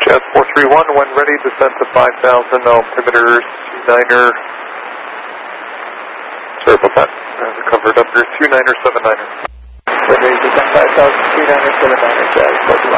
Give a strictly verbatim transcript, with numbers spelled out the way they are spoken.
Jazz four three one, when ready, descend to five thousand, altimeter two niner. Sorry about that. Uh, covered under two niner seven niner. Ready, descend five thousand, two niner seven niner, Jazz four three one.